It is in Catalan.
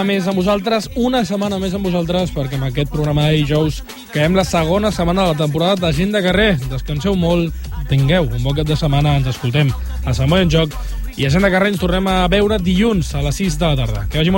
més amb vosaltres, una setmana més amb vosaltres, perquè amb aquest programa de dijous caiem la segona setmana de la temporada de Gent de Carrer. Descanseu molt, tingueu un bon cap de setmana, ens escoltem a Sant Boi en Joc, i a Gent de Carrer ens tornem a veure dilluns a les 6 de la tarda. Que vagi molt